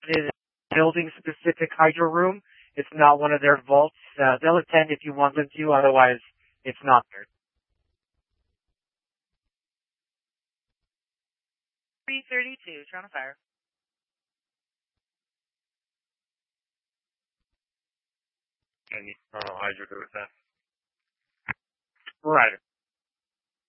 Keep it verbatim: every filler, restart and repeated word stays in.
is a building-specific hydro room. It's not one of their vaults. Uh, they'll attend if you want them to, otherwise it's not there. three thirty-two, Toronto Fire. Any Toronto Hydro go with that? Right.